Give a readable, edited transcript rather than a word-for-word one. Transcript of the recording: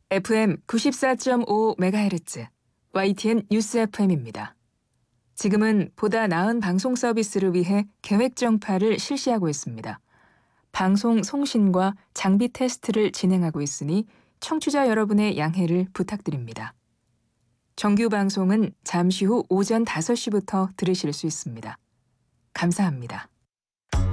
FM 94.5MHz YTN 뉴스 FM입니다. 지금은 보다 나은 방송 서비스를 위해 계획 정파를 실시하고 있습니다. 방송 송신과 장비 테스트를 진행하고 있으니 청취자 여러분의 양해를 부탁드립니다. 정규 방송은 잠시 후 오전 5시부터 들으실 수 있습니다. 감사합니다.